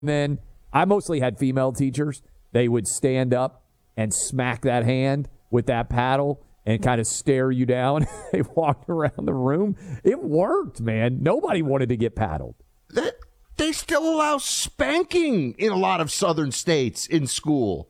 then I mostly had female teachers. They would stand up and smack that hand with that paddle and kind of stare you down. They walked around the room. It worked, man. Nobody wanted to get paddled. They still allow spanking in a lot of southern states in school.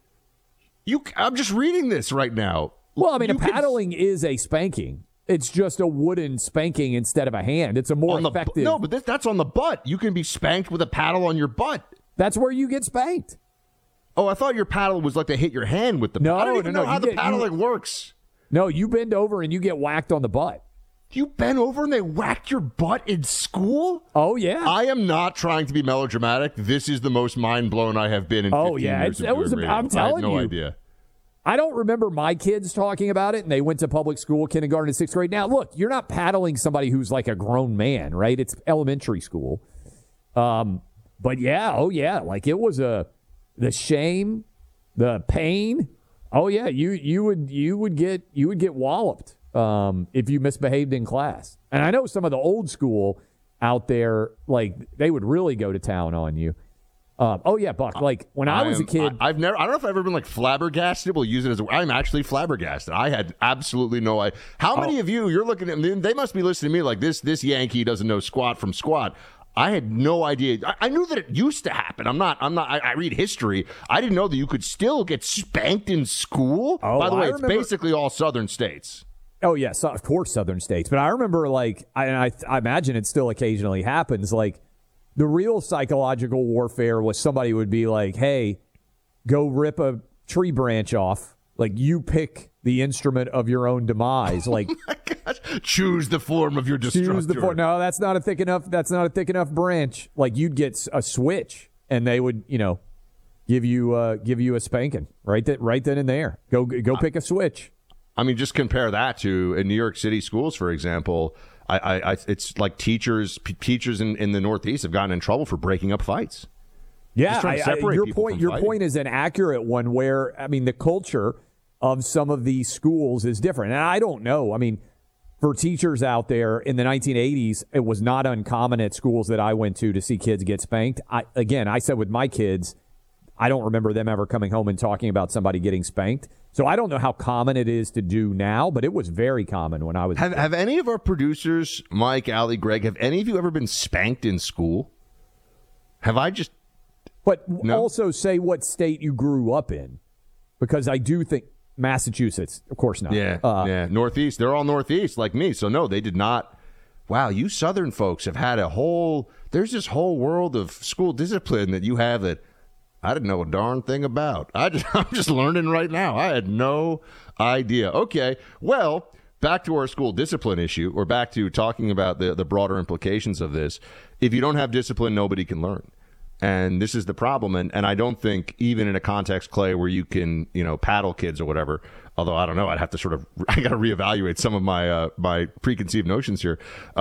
I'm just reading this right now. Well, I mean, paddling is a spanking. It's just a wooden spanking instead of a hand. It's a more effective. No, but that's on the butt. You can be spanked with a paddle on your butt. That's where you get spanked. Oh, I thought your paddle was like to hit your hand with the paddle. I don't even know how the paddling works. No, you bend over and you get whacked on the butt. You bend over and they whacked your butt in school? Oh, yeah. I am not trying to be melodramatic. This is the most mind-blown I have been in 15 years of doing radio. I'm telling you. I have no idea. I don't remember my kids talking about it, and they went to public school, kindergarten, and 6th grade. Now, look, you're not paddling somebody who's like a grown man, right? It's elementary school. But, yeah, like it was the shame, the pain. Oh, yeah, you would get walloped if you misbehaved in class. And I know some of the old school out there, like, they would really go to town on you. Buck. Like when I was a kid, I don't know if I've ever been like flabbergasted. We'll use it as I'm actually flabbergasted. I had absolutely no idea. How many of you're looking at me? They must be listening to me like this Yankee doesn't know squat from squat. I had no idea. I knew that it used to happen. I read history. I didn't know that you could still get spanked in school. By the way, it's basically all southern states. Oh, yes, of course, southern states. But I remember, like, I imagine it still occasionally happens, like, the real psychological warfare was somebody would be like, hey, go rip a tree branch off. Like, you pick the instrument of your own demise. Like, oh my gosh. Choose the form of your destructor. No, that's not a thick enough branch. Like, you'd get a switch, and they would, give you a spanking right then and there. Go pick a switch. I mean, just compare that to in New York City schools, for example. It's like teachers in the Northeast have gotten in trouble for breaking up fights. Yeah, your point is an accurate one where, I mean, the culture of some of these schools is different. And I don't know. I mean, for teachers out there in the 1980s, it was not uncommon at schools that I went to see kids get spanked. I said with my kids, I don't remember them ever coming home and talking about somebody getting spanked. So I don't know how common it is to do now, but it was very common when I was. Have any of our producers, Mike, Allie, Greg, have any of you ever been spanked in school? Have I just? But no? Also say what state you grew up in, because I do think Massachusetts, of course not. Yeah, Northeast. They're all Northeast like me, so no, they did not. Wow, you Southern folks have had there's this whole world of school discipline that you have that I didn't know a darn thing about. I'm just learning right now. I had no idea. Okay, well, back to our school discipline issue, or back to talking about the broader implications of this. If you don't have discipline, nobody can learn. And this is the problem. And I don't think even in a context, Clay, where you can, paddle kids or whatever, although I don't know, I got to reevaluate some of my preconceived notions here.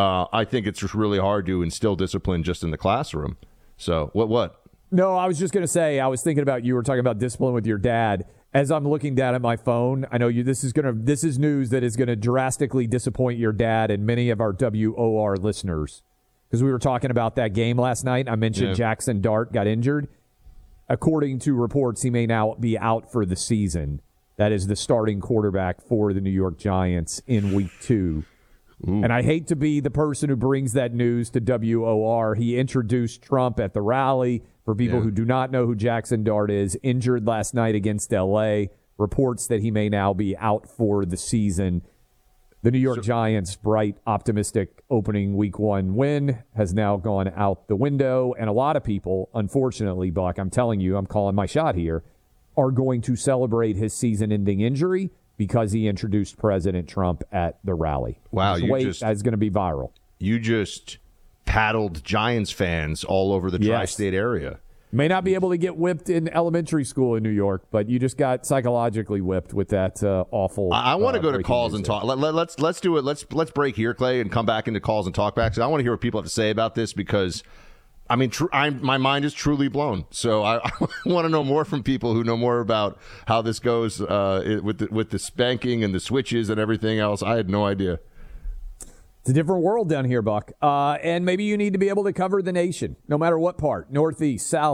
I think it's just really hard to instill discipline just in the classroom. So what? No, I was just going to say, I was thinking about, you were talking about discipline with your dad. As I'm looking down at my phone, I know this is news that is going to drastically disappoint your dad and many of our WOR listeners. Because we were talking about that game last night. I mentioned Jackson Dart got injured. According to reports, he may now be out for the season. That is the starting quarterback for the New York Giants in Week 2. Ooh. And I hate to be the person who brings that news to WOR. He introduced Trump at the rally. For people who do not know who Jackson Dart is, injured last night against L.A., reports that he may now be out for the season. The New York Giants' bright, optimistic opening Week 1 win has now gone out the window. And a lot of people, unfortunately, Buck, I'm telling you, I'm calling my shot here, are going to celebrate his season-ending injury because he introduced President Trump at the rally. Wow. That's going to be viral. You just paddled Giants fans all over the tri-state area. May not be able to get whipped in elementary school in New York, but you just got psychologically whipped with that awful. I want to go to calls and talk. Let's do it. Let's break here, Clay, and come back into calls and talkbacks. I want to hear what people have to say about this because, I mean, my mind is truly blown. So I want to know more from people who know more about how this goes with the spanking and the switches and everything else. I had no idea. It's a different world down here, Buck. And maybe you need to be able to cover the nation, no matter what part, northeast, south.